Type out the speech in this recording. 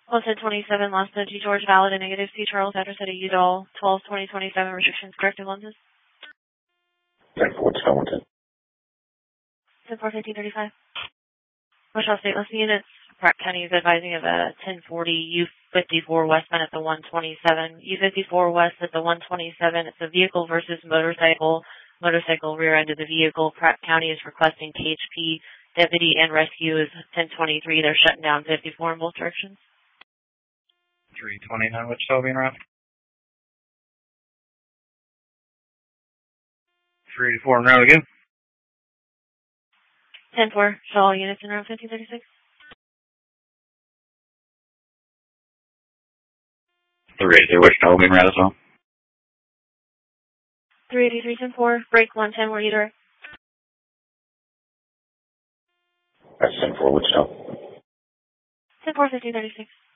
11027, Lasta G. George, valid and negative. C. Charles, address at a Udall, 12-2027, restrictions corrected lenses. 10-4, Hamilton. 10-4-1535. Wichita State Listing Units, Pratt County is advising of a 1040 U54 westbound at the 127. U54 west at the 127. It's a vehicle versus motorcycle. Motorcycle rear end of the vehicle. Pratt County is requesting KHP deputy and rescue is 1023. They're shutting down 54 in both directions. 329, Wichita being around. 384 and route again. 10-4, show all units in route 1536. 380, Wichita being around as well. 383, 10-4, break 110, were you direct? That's 10-4, Wichita. 10-4, 1536.